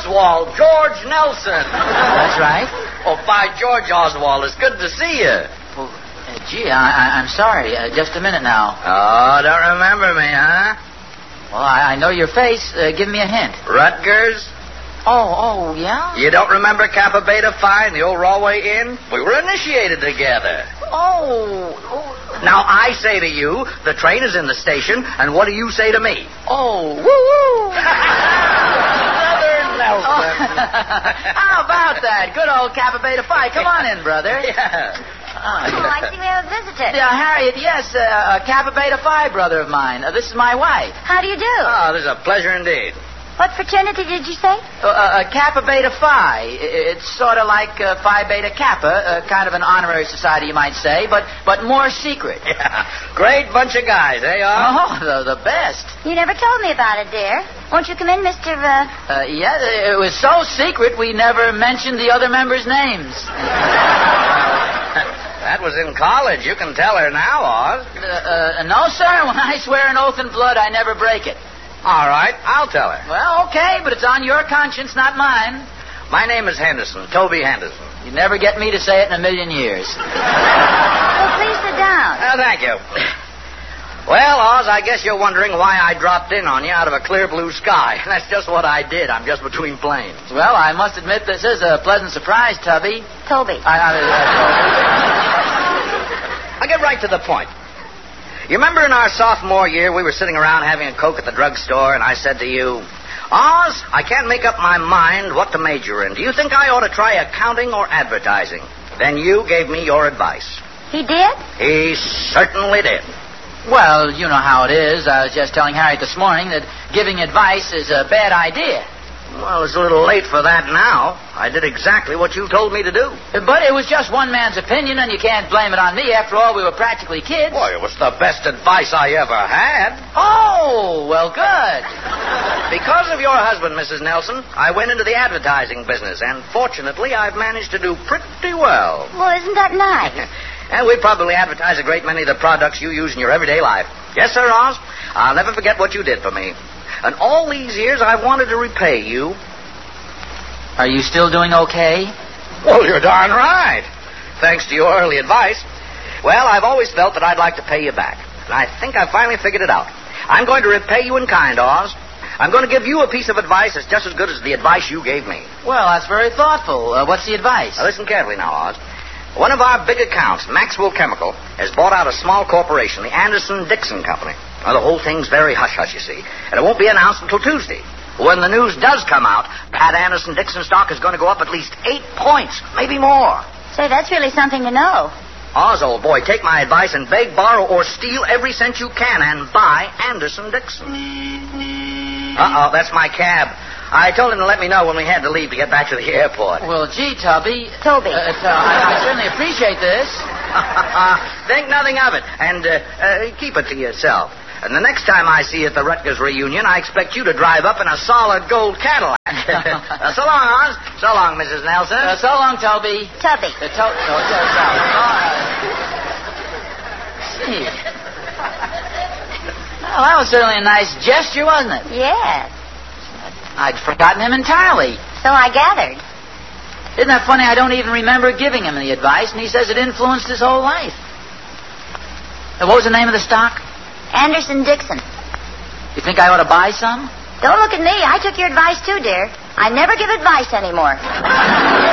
Oswald, George Nelson. That's right. Oh, by George, Oswald, it's good to see you. Well, gee, I'm sorry. Just a minute now. Oh, don't remember me, huh? Well, I know your face. Give me a hint. Rutgers? Oh, yeah? You don't remember Kappa Beta Phi and the old Rawway Inn? We were initiated together. Oh. Now, I say to you, the train is in the station, and what do you say to me? Oh, woo-woo. Brother Nelson. How about that? Good old Kappa Beta Phi. Come on in, brother. Yeah. Oh, I see we have a visitor. Yeah, Harriet, yes, a Kappa Beta Phi brother of mine. This is my wife. How do you do? Oh, this is a pleasure indeed. What fraternity did you say? Kappa Beta Phi. It's sort of like Phi Beta Kappa, kind of an honorary society, you might say, but more secret. Yeah. Great bunch of guys, eh, Arnold? Oh, the best. You never told me about it, dear. Won't you come in, Mr. Yeah, it was so secret we never mentioned the other members' names. That was in college. You can tell her now, Oz. No, sir. When I swear an oath in blood, I never break it. All right, I'll tell her. Well, okay, but it's on your conscience, not mine. My name is Henderson, Toby Henderson. You'd never get me to say it in a million years. Well, please sit down. Oh, thank you. Well, Oz, I guess you're wondering why I dropped in on you out of a clear blue sky. That's just what I did. I'm just between planes. Well, I must admit this is a pleasant surprise, Tubby. Toby. I'll get right to the point. You remember in our sophomore year, we were sitting around having a Coke at the drugstore, and I said to you, Oz, I can't make up my mind what to major in. Do you think I ought to try accounting or advertising? Then you gave me your advice. He did? He certainly did. Well, you know how it is. I was just telling Harriet this morning that giving advice is a bad idea. Well, it's a little late for that now. I did exactly what you told me to do. But it was just one man's opinion, and you can't blame it on me. After all, we were practically kids. Boy, it was the best advice I ever had. Oh, well, good. Because of your husband, Mrs. Nelson, I went into the advertising business, and fortunately, I've managed to do pretty well. Well, isn't that nice? And we probably advertise a great many of the products you use in your everyday life. Yes, sir, Oz. I'll never forget what you did for me. And all these years, I've wanted to repay you. Are you still doing okay? Well, you're darn right. Thanks to your early advice. Well, I've always felt that I'd like to pay you back. And I think I've finally figured it out. I'm going to repay you in kind, Oz. I'm going to give you a piece of advice that's just as good as the advice you gave me. Well, that's very thoughtful. What's the advice? Now, listen carefully now, Oz. One of our big accounts, Maxwell Chemical, has bought out a small corporation, the Anderson-Dixon Company. Now, the whole thing's very hush-hush, you see, and it won't be announced until Tuesday. When the news does come out, that Anderson-Dixon stock is going to go up at least 8 points, maybe more. Say, that's really something to know. Oz, old boy, take my advice and beg, borrow, or steal every cent you can and buy Anderson-Dixon. Uh-oh, that's my cab. I told him to let me know when we had to leave to get back to the airport. Well, gee, Tubby. Toby. I certainly appreciate this. Think nothing of it, and keep it to yourself. And the next time I see you at the Rutgers reunion, I expect you to drive up in a solid gold Cadillac. So long, Oz. So long, Mrs. Nelson. So long, Toby. Tubby. Gee. Well, that was certainly a nice gesture, wasn't it? Yes. I'd forgotten him entirely. So I gathered. Isn't that funny? I don't even remember giving him the advice, and he says it influenced his whole life. What was the name of the stock? Anderson-Dixon. You think I ought to buy some? Don't look at me. I took your advice too, dear. I never give advice anymore.